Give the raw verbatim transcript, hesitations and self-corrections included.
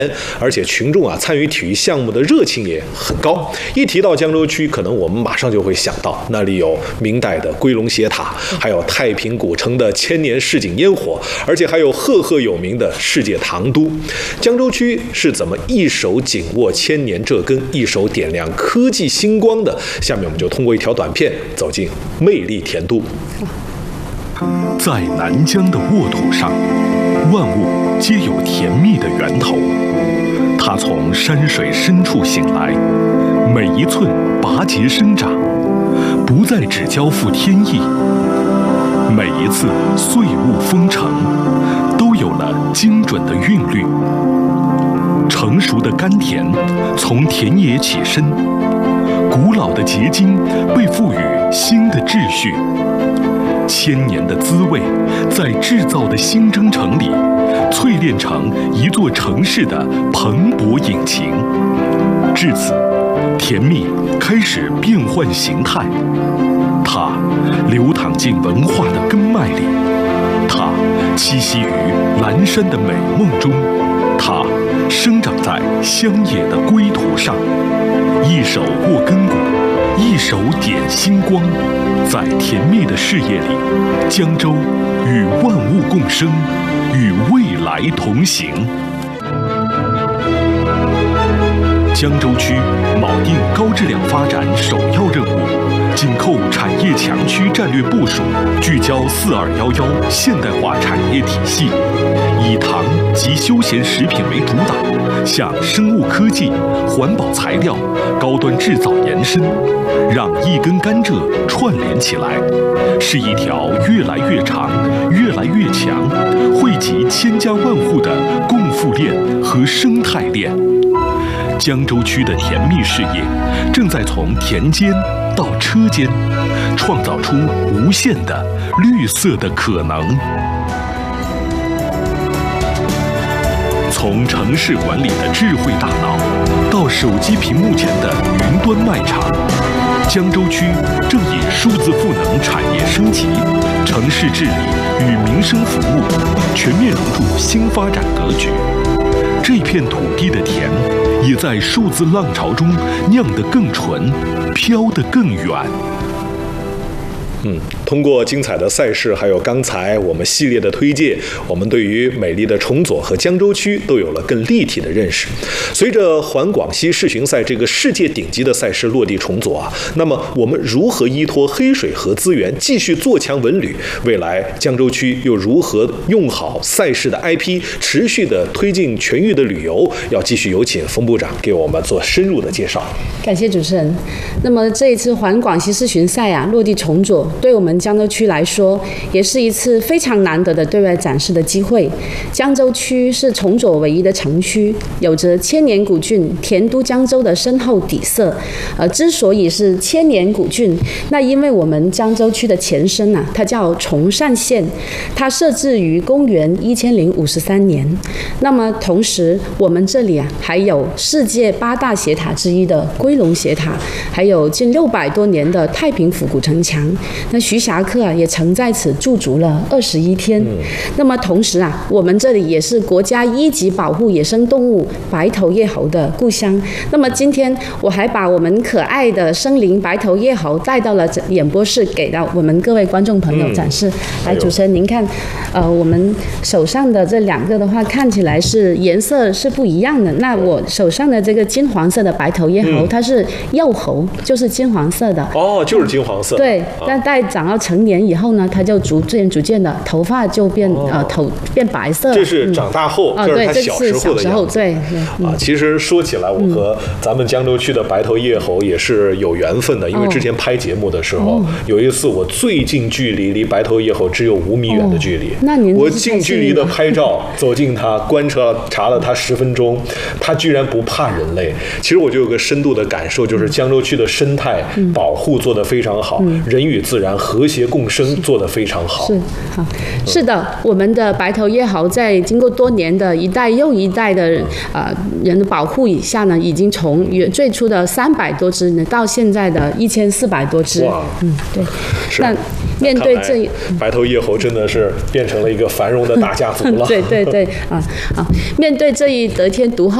而且群众啊参与体育项目的热情也很高。一提到江州区，可能我们马上就会想到那里有明代的龟龙斜塔，还有太平古城的千年市井烟火，而且还有赫赫有名的世界唐都。江州区是怎么一手紧握千年这根，一手点亮科技星光的？下面我们就通过一条短片走进魅力甜都。 在南疆的沃土上，万物皆有甜蜜的源头。它从山水深处醒来，每一寸拔节生长，不再只交付天意。每一次岁物丰成，都有了精准的韵律。成熟的甘甜从田野起身，古老的结晶被赋予新的秩序。千年的滋味，在制造的新征程里，淬炼成一座城市的蓬勃引擎。至此，甜蜜开始变换形态，它流淌进文化的根脉里，它栖息于蓝山的美梦中，它生长在乡野的归途上。一手握根骨，一手点星光。在甜蜜的事业里，江州与万物共生，与未来同行。江州区铆定高质量发展首要任务，紧扣产业强区战略部署，聚焦四二幺幺现代化产业体系，以糖及休闲食品为主导，向生物科技、环保材料、高端制造延伸，让一根甘蔗串联起来，是一条越来越长、越来越强、惠及千家万户的供复链和生态链。江州区的甜蜜事业正在从田间到车间，创造出无限的绿色的可能。从城市管理的智慧大脑，到手机屏幕前的云端卖场，江州区正以数字赋能产业升级、城市治理与民生服务全面融入新发展格局。这片土地的甜，也在数字浪潮中酿得更纯，飘得更远。 嗯，通过精彩的赛事，还有刚才我们系列的推介，我们对于美丽的崇左和江州区都有了更立体的认识。随着环广西世巡赛这个世界顶级的赛事落地崇左啊，那么我们如何依托黑水河资源继续做强文旅？未来江州区又如何用好赛事的 I P， 持续的推进全域的旅游？要继续有请冯部长给我们做深入的介绍。 感谢主持人。那么这一次环广西世巡赛啊，落地崇左，对我们江州区来说，也是一次非常难得的对外展示的机会。江州区是崇左唯一的城区，有着千年古郡甜都江州的深厚底色。呃，之所以是千年古郡，那因为我们江州区的前身啊，它叫崇善县，它设置于公元一千零五十三年。那么同时，我们这里啊还有世界八大斜塔之一的龟龙斜塔，还有近六百多年的太平府古城墙。那徐霞客啊也曾在此驻足了二十一天。嗯、那么同时啊，我们这里也是国家一级保护野生动物白头叶猴的故乡。那么今天我还把我们可爱的生灵白头叶猴带到了演播室，给到我们各位观众朋友展示。嗯、来，主持人您看，呃，我们手上的这两个的话，看起来是颜色是不一样的。那我手上的这个金黄色的白头叶猴，嗯、它是幼猴，就是金黄色的。 哦，就是金黄色。 对，但在长到成年以后呢，它就逐渐逐渐的头发就变、哦、呃头变白色。 这是长大后，嗯、就是它小时候的样子。 对， 嗯、啊，其实说起来，我和咱们江州区的白头叶猴也是有缘分的，因为之前拍节目的时候，哦、有一次我最近距离离白头叶猴只有五米远的距离，哦、 那您我近距离的拍照，走近它，观察查了它十分钟，它居然不怕人类。其实我就有个深度的感受，就是江州区的生态保护做得非常好，嗯、人与自然然和谐共生做得非常好。 是好，是的，我们的白头叶猴在经过多年的一代又一代的呃人的保护以下呢，已经从原最初的三百多只呢，到现在的一千四百多只。 哇， 嗯，对。 是那面对这一白头叶猴真的是变成了一个繁荣的大家族了。 对对对，啊啊，面对这一得天独厚